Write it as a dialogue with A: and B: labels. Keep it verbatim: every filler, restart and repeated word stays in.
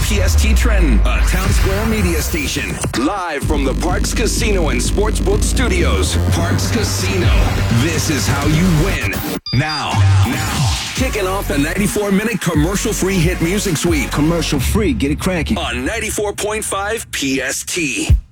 A: P S T Trenton, a Town Square media station. Live from the Parks Casino and Sportsbook Studios. Parks Casino. This is how you win. Now, now, kicking off the ninety-four minute commercial-free hit music suite.
B: Commercial free, get it cracking.
A: On ninety-four point five P S T.